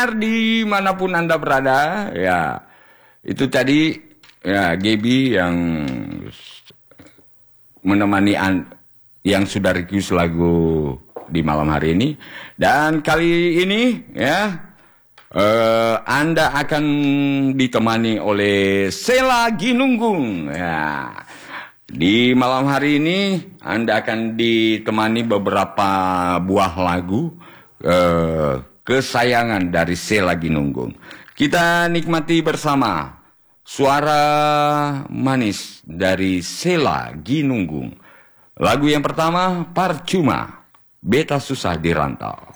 Dimanapun Anda berada, ya itu tadi ya Gaby yang menemani yang sudah request lagu di malam hari ini. Dan kali ini ya Anda akan ditemani oleh Sheila Ginunggung. Ya. Di malam hari ini Anda akan ditemani beberapa buah lagu kesayangan dari Sheila Ginunggung. Kita nikmati bersama suara manis dari Sheila Ginunggung. Lagu yang pertama, Percuma, Beta Susah Dirantau.